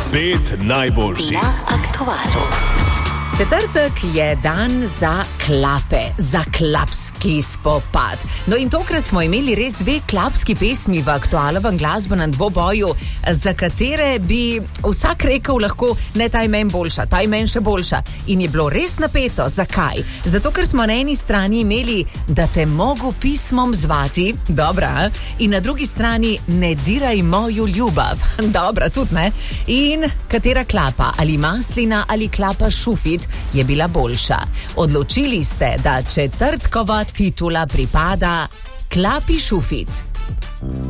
5 najboljših na Aktualu. Četrtek je dan za klape, za klapski spopad. No in tokrat smo imeli res 2 klapski pesmi v aktualovem glasbenem dvoboju, za katere bi vsak rekel lahko, ne, ta je meni boljša, ta je meni še boljša. In je bilo res napeto. Zakaj? Zato, ker smo na eni strani imeli, da te mogu pismom zvati, dobra, in na drugi strani ne diraj mojo ljubav, dobra, tudi ne. In katera klapa, ali maslina ali klapa šufit, je bila boljša. Odločili ste, da četrtkova titula pripada klapi šufit.